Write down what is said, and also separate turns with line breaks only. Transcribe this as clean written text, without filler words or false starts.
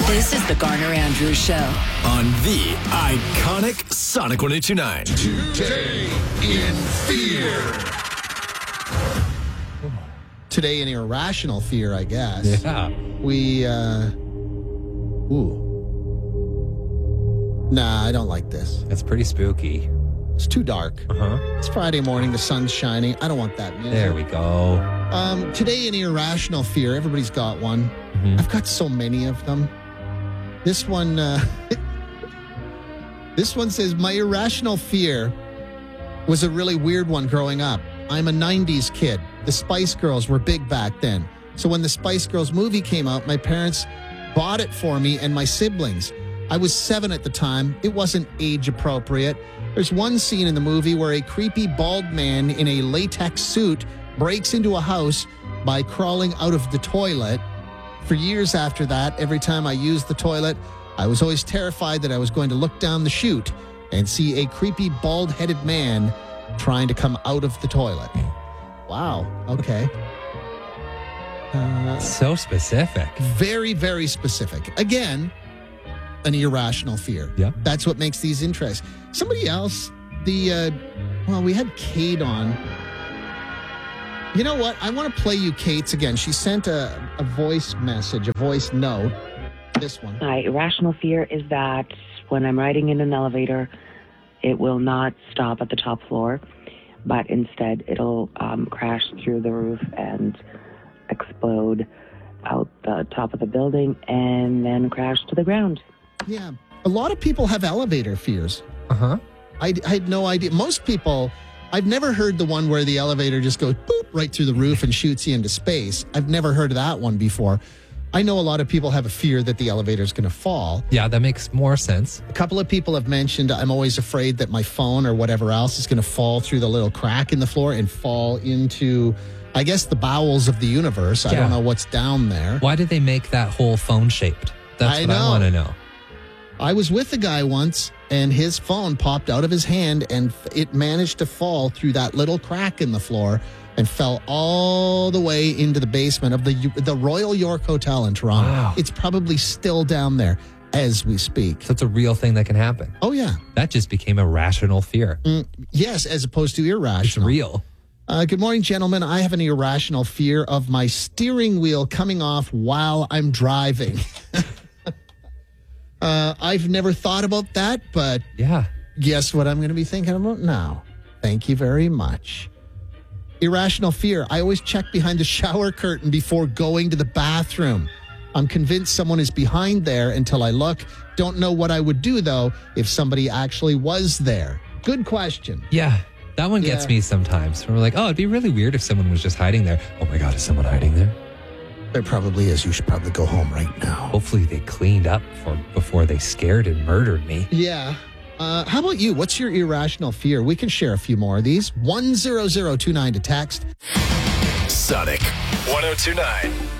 This is the Garner Andrews Show
on the iconic Sonic 102.9.
Today in Fear.
Today in irrational fear, I guess.
Yeah.
Nah, I don't like this.
That's pretty spooky.
It's too dark.
Uh-huh.
It's Friday morning, the sun's shining. I don't want that music.
There we go.
Today in irrational fear, everybody's got one.
Mm-hmm.
I've got so many of them. This one, this one says, my irrational fear was a really weird one growing up. I'm a 90s kid. The Spice Girls were big back then. So when the Spice Girls movie came out, my parents bought it for me and my siblings. I was 7 at the time. It wasn't age appropriate. There's one scene in the movie where a creepy bald man in a latex suit breaks into a house by crawling out of the toilet. For years after that, every time I used the toilet, I was always terrified that I was going to look down the chute and see a creepy bald-headed man trying to come out of the toilet. Wow. Okay.
So specific.
Very, very specific. Again, an irrational fear.
Yeah.
That's what makes these interesting. Somebody else, we had Kate on. You know what? I want to play you Kate's again. She sent a voice message, a voice note. This one.
My irrational fear is that when I'm riding in an elevator, it will not stop at the top floor, but instead it'll crash through the roof and explode out the top of the building and then crash to the ground.
Yeah. A lot of people have elevator fears.
Uh-huh.
I had no idea. Most people, I've never heard the one where the elevator just goes boop right through the roof and shoots you into space. I've never heard of that one before. I know a lot of people have a fear that the elevator is going to fall.
Yeah, that makes more sense.
A couple of people have mentioned I'm always afraid that my phone or whatever else is going to fall through the little crack in the floor and fall into, I guess, the bowels of the universe. I don't know what's down there.
Why did they make that whole phone shaped? That's what I want to know.
I was with a guy once, and his phone popped out of his hand, and it managed to fall through that little crack in the floor and fell all the way into the basement of the Royal York Hotel in Toronto.
Wow.
It's probably still down there as we speak.
So it's a real thing that can happen.
Oh, yeah.
That just became a rational fear.
Yes, as opposed to
It's
irrational.
real.
Good morning, gentlemen. I have an irrational fear of my steering wheel coming off while I'm driving. I've never thought about that, but
Yeah.
guess what I'm going to be thinking about now? Thank you very much. Irrational fear. I always check behind the shower curtain before going to the bathroom. I'm convinced someone is behind there until I look. Don't know what I would do, though, if somebody actually was there. Good question.
Yeah. That one gets me sometimes. We're like, oh, it'd be really weird if someone was just hiding there. Oh my God, is someone hiding there?
There probably is. You should probably go home right now.
Hopefully they cleaned up before they scared and murdered me.
Yeah. How about you? What's your irrational fear? We can share a few more of these. 10029 to text.
Sonic 102.9.